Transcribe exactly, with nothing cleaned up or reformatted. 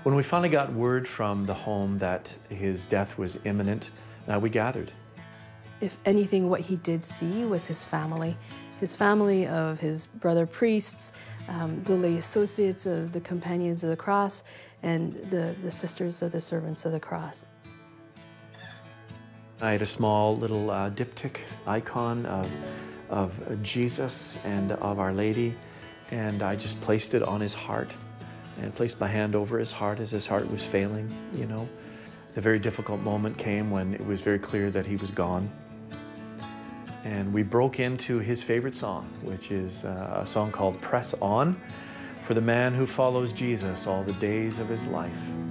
When we finally got word from the home that his death was imminent, uh, we gathered. If anything, what he did see was his family. His family of his brother priests, um, the lay associates of the Companions of the Cross, and the, the sisters of the Servants of the Cross. I had a small little uh, diptych icon of, of Jesus and of Our Lady, and I just placed it on his heart and placed my hand over his heart as his heart was failing, you know. The very difficult moment came when it was very clear that he was gone. And we broke into his favorite song, which is uh, a song called Press On, for the man who follows Jesus all the days of his life.